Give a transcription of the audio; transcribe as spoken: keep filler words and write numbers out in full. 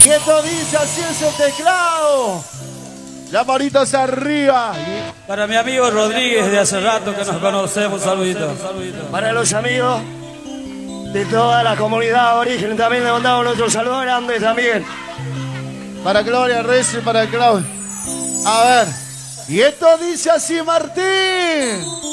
Y esto dice así es el teclado. Ya manitos arriba. Para mi amigo Rodríguez de hace rato que nos conocemos, un saludito. Para los amigos de toda la comunidad Origen también le mandamos nuestro saludo grande también. Para Gloria Reyes y para Claudio. A ver. Y esto dice así, Martín.